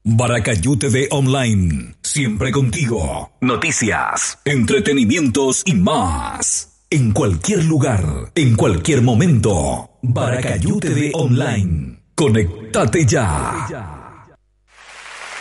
Baracayú TV Online, siempre contigo. Noticias, entretenimientos y más. En cualquier lugar, en cualquier momento. Baracayú TV Online. Conéctate ya.